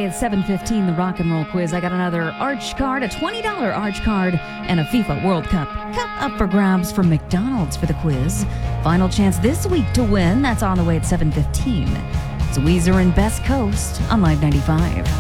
way at 7:15, the Rock and Roll Quiz. I got another Arch card, a $20 Arch card, and a FIFA World Cup cup up for grabs from McDonald's for the quiz. Final chance this week to win. That's on the way at 7:15. It's Weezer and Best Coast on Live 95.